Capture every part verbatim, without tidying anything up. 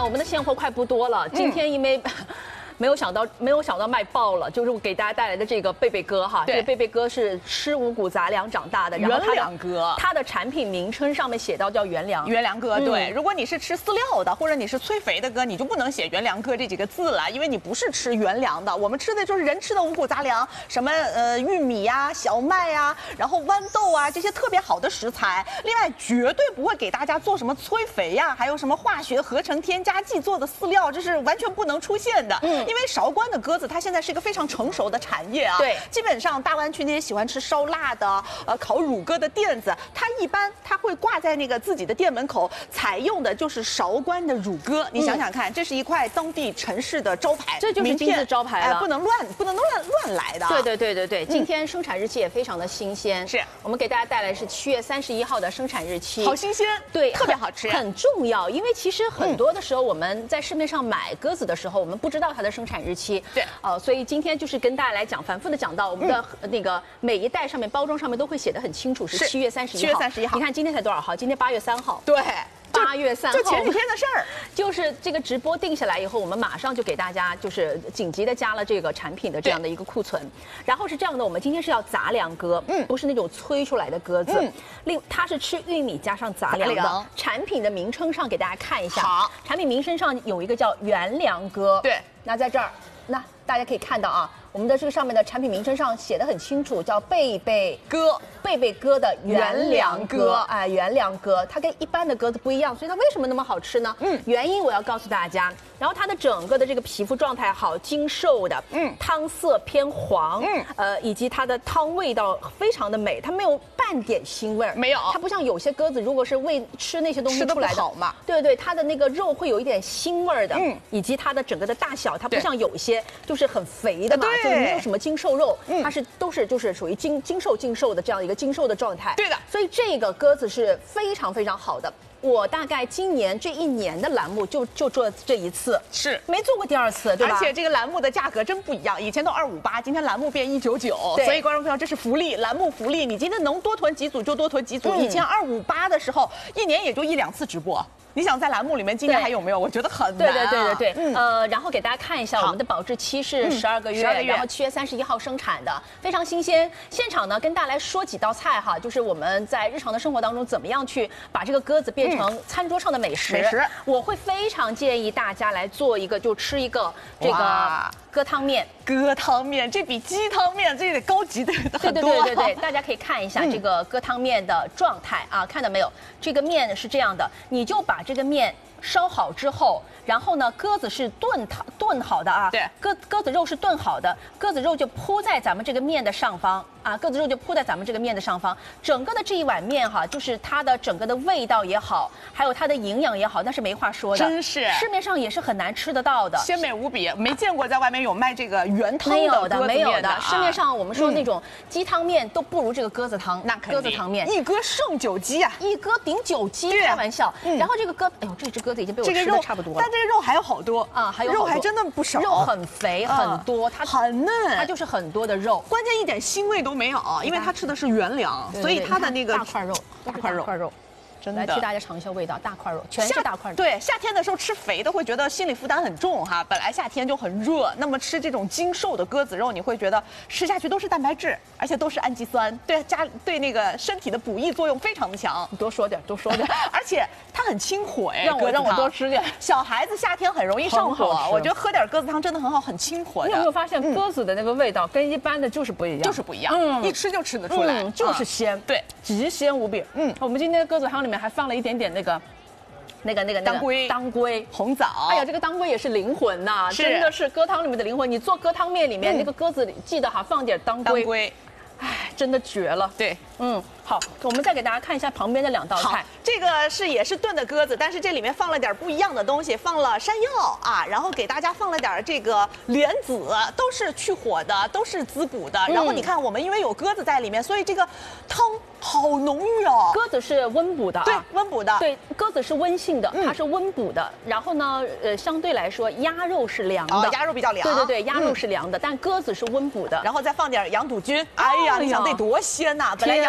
我们的现货快不多了，今天因为。没有想到，没有想到卖爆了，就是我给大家带来的这个贝贝哥哈，这个贝贝哥是吃五谷杂粮长大的，然后元粮哥， 它的产品名称上面写到叫元粮， 元粮哥，对，如果你是吃饲料的，或者你是催肥的哥，你就不能写元粮哥这几个字了，因为你不是吃元粮的，我们吃的就是人吃的五谷杂粮，什么呃玉米呀、小麦呀，然后豌豆啊这些特别好的食材，另外绝对不会给大家做什么催肥呀，还有什么化学合成添加剂做的饲料，这是完全不能出现的，嗯。因为韶关的鸽子，它现在是一个非常成熟的产业啊。 对， 基本上大湾区那些喜欢吃烧腊的、呃烤乳鸽的店子，它一般它会挂在那个自己的店门口，采用的就是韶关的乳鸽。你想想看，嗯、这是一块当地城市的招牌， 这就是金字招牌了， 哎、不能乱，不能乱乱来的。 对对对对对，今天生产日期也非常的新鲜， 是我们给大家带来是七月三十一号的生产日期， 好新鲜， 对， 特别好吃， 很重要。因为其实很多的时候我们在市面上买鸽子的时候，我们不知道它的生产日期。 对， 呃，所以今天就是跟大家来讲，反复的讲到我们的那个每一袋上面包装上面都会写得很清楚，是七月三十一号。 七月三十一号， 你看今天才多少号？今天八月三号。 对。 八月三号， 就前几天的事儿， 就是这个直播定下来以后，我们马上就给大家就是紧急的加了这个产品的这样的一个库存。然后是这样的，我们今天是要杂粮鸽，嗯，不是那种催出来的鸽子，嗯，另它是吃玉米加上杂粮的。产品的名称上给大家看一下， 好， 产品名称上有一个叫元粮鸽， 对， 那在这儿，那大家可以看到啊。我们的这个上面的产品名称上写的很清楚，叫贝贝鸽，贝贝鸽的元粮鸽，哎，元粮鸽，它跟一般的鸽子不一样，所以它为什么那么好吃呢？嗯，原因我要告诉大家。然后它的整个的这个皮肤状态好，精瘦的，嗯，汤色偏黄，嗯，呃，以及它的汤味道非常的美，它没有半点腥味儿， 没有， 它不像有些鸽子，如果是喂吃那些东西出来的， 好嘛， 对对，它的那个肉会有一点腥味儿的，嗯，以及它的整个的大小，它不像有一些就是很肥的嘛，就没有什么精瘦肉，嗯，它是都是就是属于精精瘦精瘦的这样一个精瘦的状态， 对的， 所以这个鸽子是非常非常好的。我大概今年这一年的栏目就就做这一次， 是没做过第二次，对吧？ 而且这个栏目的价格真不一样，以前都二五八，今天栏目变一九九，所以观众朋友这是福利，栏目福利，你今天能多囤几组就多囤几组。嗯、以前二五八的时候，一年也就一两次直播。你想在栏目里面今年还有没有？我觉得很难、啊。 对对对对对，嗯、呃，然后给大家看一下我们的保质期是十二个月，嗯、然后七月三十一号生产的，非常新鲜。现场呢跟大家来说几道菜哈，就是我们在日常的生活当中怎么样去把这个鸽子变成餐桌上的美食。 美食， 我会非常建议大家来做一个，就吃一个这个鸽汤面。 鸽汤面，这比鸡汤面这得高级的很多。 对对对对对，大家可以看一下这个鸽汤面的状态啊，看到没有？这个面是这样的，你就把这个面烧好之后，然后呢，鸽子是炖好炖好的啊， 对， 鸽鸽子肉是炖好的，鸽子肉就铺在咱们这个面的上方啊，鸽子肉就铺在咱们这个面的上方，整个的这一碗面哈，就是它的整个的味道也好，还有它的营养也好，那是没话说的， 真是市面上也是很难吃得到的， 鲜美无比，没见过在外面有卖这个原汤的没有的，没有的， 啊、 市面上我们说那种鸡汤面都不如这个鸽子汤， 那肯定鸽子汤面一鸽胜九鸡啊， 一鸽顶九鸡，开玩笑。嗯、然后这个鸽，哎呦，这只鸽子已经被我吃的差不多了， 但这个肉还有好多啊，还有肉还真的不少， 肉很肥很多，它很嫩， 它就是很多的肉， 关键一点腥味都没有，因为它吃的是元粮，所以它的那个大块肉， 大块肉， 大块肉。 真的来替大家尝一下味道，大块肉，全是大块肉。 对，夏天的时候吃肥的会觉得心理负担很重哈。本来夏天就很热，那么吃这种精瘦的鸽子肉，你会觉得吃下去都是蛋白质，而且都是氨基酸，对加对那个身体的补益作用非常的强。 你多说点，多说点。 而且它很清火哎， 让我让我多吃点。 小孩子夏天很容易上火，我觉得喝点鸽子汤真的很好，很清火的。 你有没有发现鸽子的那个味道跟一般的就是不一样？ 就是不一样，嗯，一吃就吃得出来， 嗯、就是鲜， 对， 极鲜无比。嗯，我们今天的鸽子汤里面还放了一点点那个。那个那个那个当归， 当归红枣， 哎呀，这个当归也是灵魂呐，真的是鸽汤里面的灵魂。你做鸽汤面里面、嗯、那个鸽子里记得哈放点当归， 当归， 哎，真的绝了。 对， 嗯，好，我们再给大家看一下旁边的两道菜。 这个是也是炖的鸽子，但是这里面放了点不一样的东西，放了山药啊，然后给大家放了点这个莲子，都是去火的，都是滋补的。嗯、然后你看，我们因为有鸽子在里面，所以这个汤好浓郁哦。 鸽子是温补的、啊， 对，温补的。 对，鸽子是温性的，它是温补的。嗯、然后呢，呃，相对来说，鸭肉是凉的， 哦、鸭肉比较凉。 对对对，鸭肉是凉的，嗯、但鸽子是温补的。 然后再放点羊肚菌，哎呀，你想得多鲜呐！本来羊肚菌就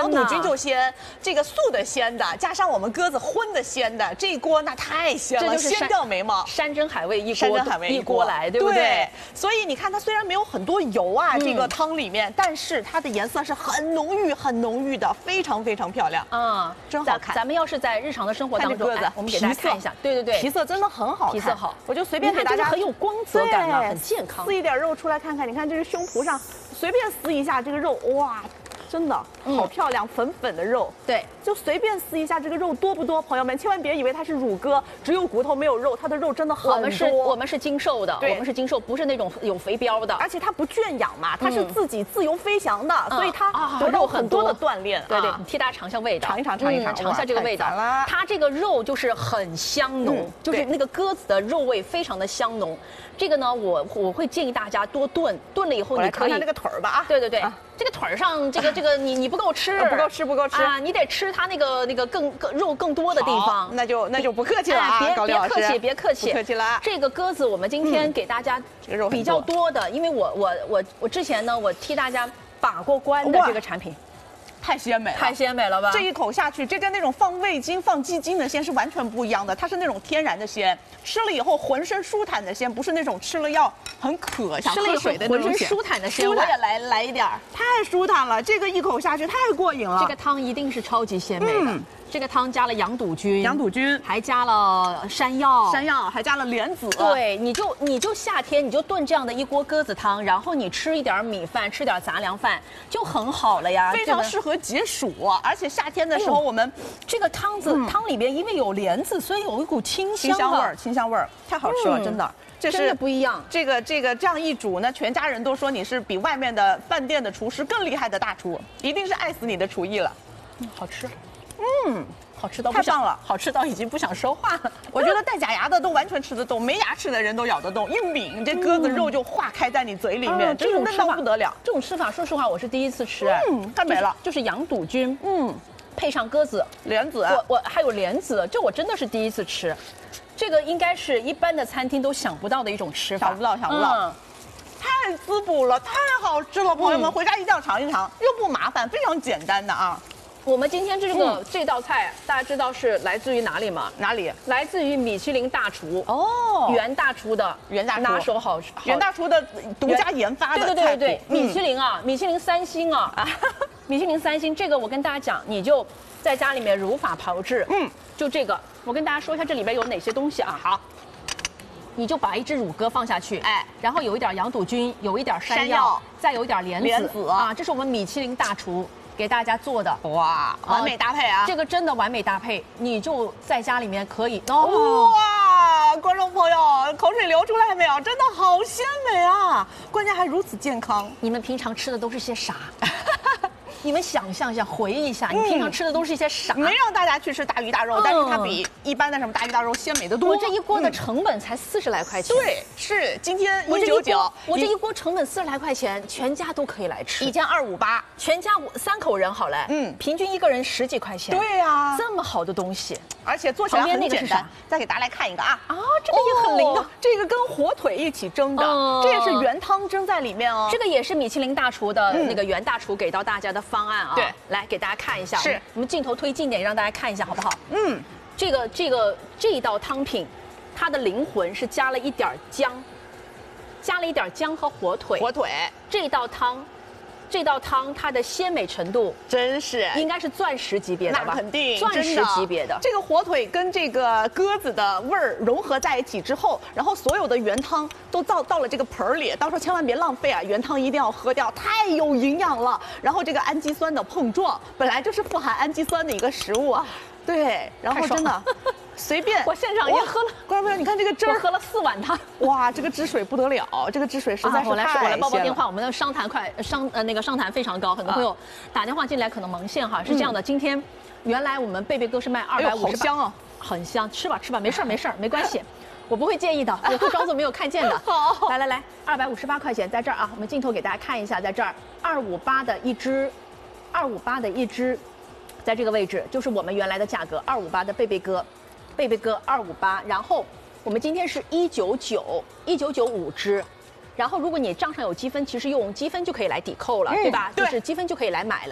就鲜，这个素的鲜的，加上我们鸽子荤的鲜的，这一锅那太鲜了，鲜掉眉毛。 山珍海味一锅， 山珍海味一锅来，对不对？ 所以你看，它虽然没有很多油啊，这个汤里面，但是它的颜色是很浓郁、很浓郁的，非常非常漂亮啊，真好看。 咱们要是在日常的生活当中，我们给大家看一下，对对对， 皮色真的很好看， 皮色好， 我就随便给大家， 很有光泽感嘛，很健康。 撕一点肉出来看看，你看这是胸脯上，随便撕一下这个肉，哇！真的好漂亮，粉粉的肉。 对， 就随便撕一下，这个肉多不多？朋友们，千万别以为它是乳鸽，只有骨头没有肉，它的肉真的很多。 我们是，我们是精瘦的，我们是精瘦，不是那种有肥膘的。 而且它不圈养嘛，它是自己自由飞翔的，所以它得到很多的锻炼。 对对，你替大家尝一下味道， 尝一尝，尝一尝， 尝一下这个味道。它这个肉就是很香浓，就是那个鸽子的肉味非常的香浓。这个呢，我我会建议大家多炖，炖了以后你可以看这个腿儿吧啊。 对对对。这个腿儿上，这个这个你你不够吃， 不够吃不够吃啊！你得吃它那个那个更更肉更多的地方， 那就那就不客气了啊！ 别别客气，别客气， 不客气了。 这个鸽子我们今天给大家比较多的，因为我我我我之前呢，我替大家把过关的这个产品。 太鲜美了， 太鲜美了吧！ 这一口下去，这跟那种放味精、放鸡精的鲜是完全不一样的。它是那种天然的鲜，吃了以后浑身舒坦的鲜，不是那种吃了药很渴想喝水的那种鲜。 浑身舒坦的鲜，我也来来一点儿， 太舒坦了。这个一口下去太过瘾了。 这个汤一定是超级鲜美的。嗯这个汤加了羊肚菌， 羊肚菌还加了山药， 山药还加了莲子。 对，你就你就夏天你就炖这样的一锅鸽子汤，然后你吃一点米饭，吃点杂粮饭就很好了呀， 非常适合解暑。而且夏天的时候，我们这个汤子汤里边因为有莲子，所以有一股清清香味儿，清香味儿太好吃了，真的。 这是不一样。 这个这个这样一煮呢，全家人都说你是比外面的饭店的厨师更厉害的大厨，一定是爱死你的厨艺了。 嗯，好吃。 嗯。 好吃到太棒了， 好吃到已经不想说话了。 我觉得带假牙的都完全吃得动，没牙齿的人都咬得动。一抿，这鸽子肉就化开在你嘴里面，这种吃法不得了。 这种吃法，说实话，我是第一次吃。 嗯，太美了， 就是羊肚菌，嗯，配上鸽子、 莲子， 我我还有莲子，这我真的是第一次吃。这个应该是一般的餐厅都想不到的一种吃法， 想不到，想不到。太滋补了，太好吃了，朋友们，回家一定要尝一尝，又不麻烦，非常简单的啊。 我们今天这个、嗯、这道菜，大家知道是来自于哪里吗？ 哪里？ 来自于米其林大厨哦， 袁大厨的袁大厨拿手好， 袁大厨的独家研发的对对对对，米其林啊，米其林三星啊，啊米其林三星，这个我跟大家讲，你就在家里面如法炮制，嗯，就这个，我跟大家说一下这里边有哪些东西啊。 好。 你就把一只乳鸽放下去，哎，然后有一点羊肚菌，有一点山药，再有一点莲子， 莲子啊，这是我们米其林大厨给大家做的， 哇，完美搭配啊！ 这个真的完美搭配，你就在家里面可以哦。哇，观众朋友，口水流出来没有？真的好鲜美啊！关键还如此健康。 你们平常吃的都是些啥？你们想象一下，回忆一下，你平常吃的都是一些啥？ 没让大家去吃大鱼大肉，但是它比一般的什么大鱼大肉鲜美得多。 我这一锅的成本才四十来块钱。 对，是今天一九九， 我这一锅成本四十来块钱，全家都可以来吃。 一千二五八， 全家三口人好嘞，嗯，平均一个人十几块钱。 对呀， 这么好的东西， 而且做起来很简单。再给大家来看一个啊啊，这个也很灵的， 这个跟火腿一起蒸的，这也是原汤蒸在里面哦。 这个也是米其林大厨的那个袁大厨给到大家的方案啊。 对。 来给大家看一下， 是我们镜头推近点，让大家看一下好不好？ 嗯， 这个这个这一道汤品，它的灵魂是加了一点姜，加了一点姜和火腿。 火腿这道汤，这道汤它的鲜美程度真是应该是钻石级别的吧？ 那肯定， 钻石级别的。 这个火腿跟这个鸽子的味儿融合在一起之后，然后所有的原汤都倒到了这个盆儿里，到时候千万别浪费啊！原汤一定要喝掉，太有营养了。然后这个氨基酸的碰撞，本来就是富含氨基酸的一个食物啊。对，然后真的随便， 我现场也喝了。 观众朋友，你看这个汁儿， 喝了四碗汤。 哇，这个汁水不得了，这个汁水实在是太鲜了。 我来我来报报电话，我们的商谈快商呃那个商谈非常高，很多朋友打电话进来可能蒙线哈。是这样的，今天原来我们贝贝哥是卖二百五十八， 好香哦， 很香，吃吧吃吧，没事没事没关系。我不会介意的，我会装作没有看见的。 好， 来来来，二百五十八块钱在这儿啊，我们镜头给大家看一下，在这儿二五八的一只，二五八的一只，在这个位置就是我们原来的价格，二五八的贝贝哥，贝贝哥二五八，然后我们今天是一九九，一九九五只。然后，如果你账上有积分，其实用积分就可以来抵扣了，嗯、对吧？ 对， 就是积分就可以来买了。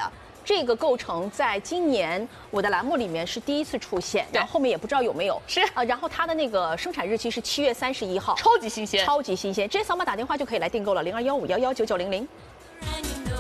这个构成在今年我的栏目里面是第一次出现，然后后面也不知道有没有。 是啊，然后它的那个生产日期是七月三十一号， 超级新鲜， 超级新鲜。这些扫码打电话就可以来订购了，零二幺五幺幺九九零零。